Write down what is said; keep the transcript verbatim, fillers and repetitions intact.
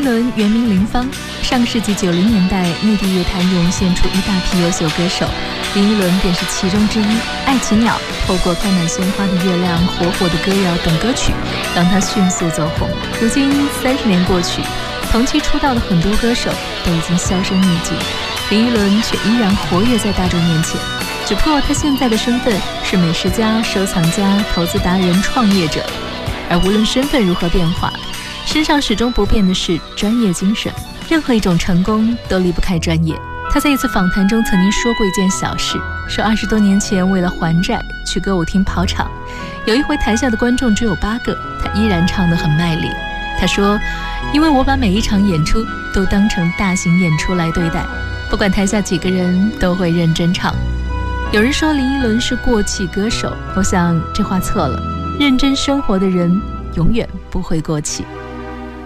伦原名林芳，上世纪九零年代内地乐坛涌现出一大批优秀歌手，林依轮便是其中之一。爱奇鸟透过开满鲜花的月亮、火火的歌谣等歌曲，让她迅速走红。如今三十年过去，同期出道的很多歌手都已经销声匿迹，林依轮却依然活跃在大众面前。只不过她现在的身份是美食家、收藏家、投资达人、创业者，而无论身份如何变化，身上始终不变的是专业精神。任何一种成功都离不开专业。他在一次访谈中曾经说过一件小事，说二十多年前为了还债去歌舞厅跑场，有一回台下的观众只有八个，他依然唱得很卖力。他说，因为我把每一场演出都当成大型演出来对待，不管台下几个人都会认真唱。有人说林依轮是过气歌手，我想这话错了，认真生活的人永远不会过气。